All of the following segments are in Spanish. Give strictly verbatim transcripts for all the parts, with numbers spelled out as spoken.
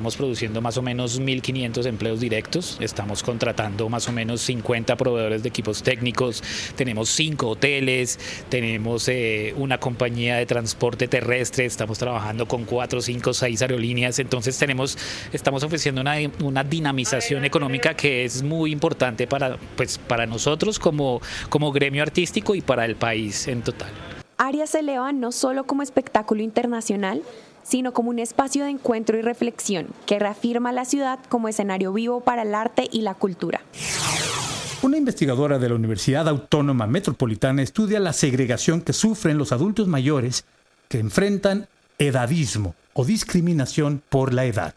Estamos produciendo más o menos mil quinientos empleos directos, estamos contratando más o menos cincuenta proveedores de equipos técnicos, tenemos cinco hoteles, tenemos eh, una compañía de transporte terrestre, estamos trabajando con cuatro, cinco, seis aerolíneas, entonces tenemos, estamos ofreciendo una, una dinamización económica que es muy importante para, pues, para nosotros como, como gremio artístico y para el país en total. Aria se eleva no solo como espectáculo internacional, sino como un espacio de encuentro y reflexión que reafirma la ciudad como escenario vivo para el arte y la cultura. Una investigadora de la Universidad Autónoma Metropolitana estudia la segregación que sufren los adultos mayores que enfrentan edadismo o discriminación por la edad.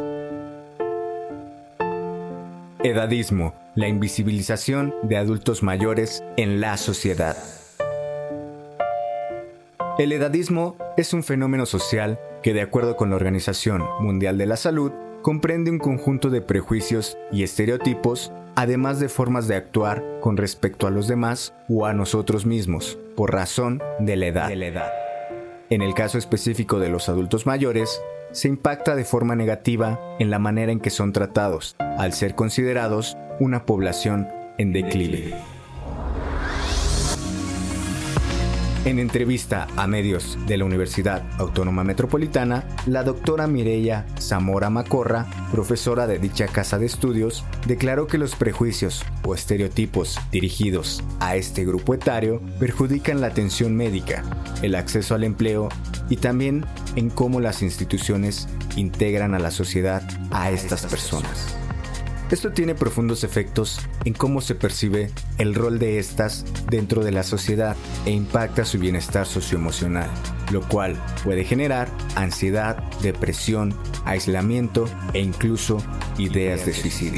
Edadismo, la invisibilización de adultos mayores en la sociedad. El edadismo es un fenómeno social que, de acuerdo con la Organización Mundial de la Salud, comprende un conjunto de prejuicios y estereotipos, además de formas de actuar con respecto a los demás o a nosotros mismos, por razón de la edad. De la edad. En el caso específico de los adultos mayores, se impacta de forma negativa en la manera en que son tratados, al ser considerados una población en declive. En entrevista a medios de la Universidad Autónoma Metropolitana, la doctora Mireya Zamora Macorra, profesora de dicha casa de estudios, declaró que los prejuicios o estereotipos dirigidos a este grupo etario perjudican la atención médica, el acceso al empleo y también en cómo las instituciones integran a la sociedad a estas personas. Esto tiene profundos efectos en cómo se percibe el rol de estas dentro de la sociedad e impacta su bienestar socioemocional, lo cual puede generar ansiedad, depresión, aislamiento e incluso ideas de suicidio.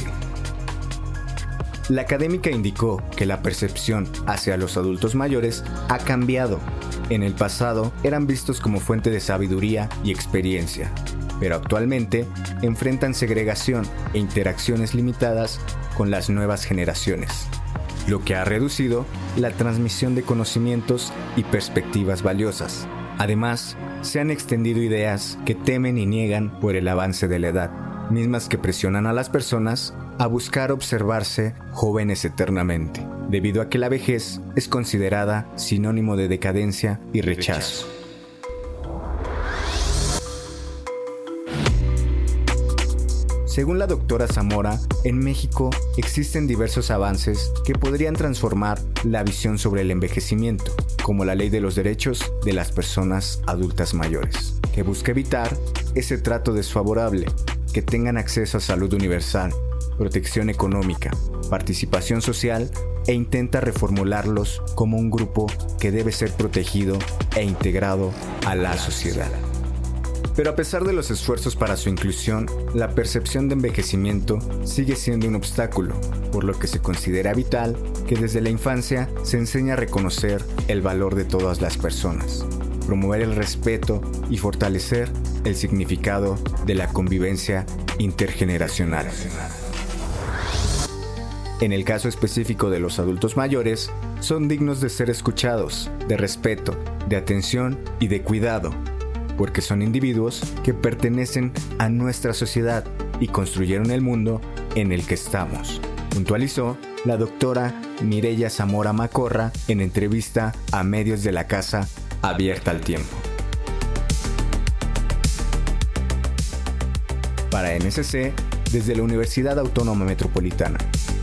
La académica indicó que la percepción hacia los adultos mayores ha cambiado. En el pasado eran vistos como fuente de sabiduría y experiencia, pero actualmente enfrentan segregación e interacciones limitadas con las nuevas generaciones, lo que ha reducido la transmisión de conocimientos y perspectivas valiosas. Además, se han extendido ideas que temen y niegan por el avance de la edad, mismas que presionan a las personas a buscar observarse jóvenes eternamente, debido a que la vejez es considerada sinónimo de decadencia y rechazo. Según la doctora Zamora, en México existen diversos avances que podrían transformar la visión sobre el envejecimiento, como la Ley de los Derechos de las Personas Adultas Mayores, que busca evitar ese trato desfavorable, que tengan acceso a salud universal, protección económica, participación social e intenta reformularlos como un grupo que debe ser protegido e integrado a la sociedad. Pero a pesar de los esfuerzos para su inclusión, la percepción de envejecimiento sigue siendo un obstáculo, por lo que se considera vital que desde la infancia se enseñe a reconocer el valor de todas las personas, promover el respeto y fortalecer el significado de la convivencia intergeneracional. En el caso específico de los adultos mayores, son dignos de ser escuchados, de respeto, de atención y de cuidado, porque son individuos que pertenecen a nuestra sociedad y construyeron el mundo en el que estamos, puntualizó la doctora Mireya Zamora Macorra en entrevista a medios de la Casa Abierta al Tiempo. Para N S C, desde la Universidad Autónoma Metropolitana.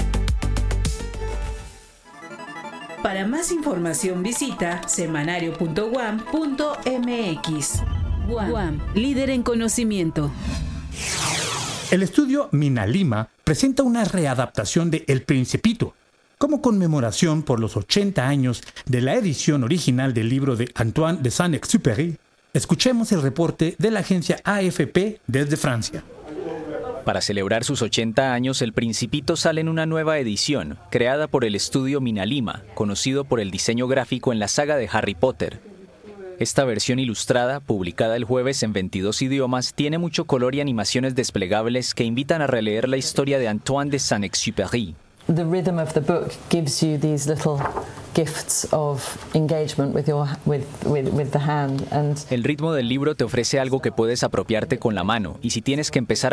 Para más información visita semanario punto u a m punto m x. U A M, U A M, líder en conocimiento. El estudio Minalima presenta una readaptación de El Principito, como conmemoración por los ochenta años de la edición original del libro de Antoine de Saint-Exupéry. Escuchemos el reporte de la agencia A F P desde Francia. Para celebrar sus ochenta años, El Principito sale en una nueva edición, creada por el estudio Minalima, conocido por el diseño gráfico en la saga de Harry Potter. Esta versión ilustrada, publicada el jueves en veintidós idiomas, tiene mucho color y animaciones desplegables que invitan a releer la historia de Antoine de Saint-Exupéry. The rhythm of the book gives you these little gifts of engagement with your with with with the hand and El ritmo del libro te ofrece algo que puedes apropiarte con la mano, y si tienes que empezar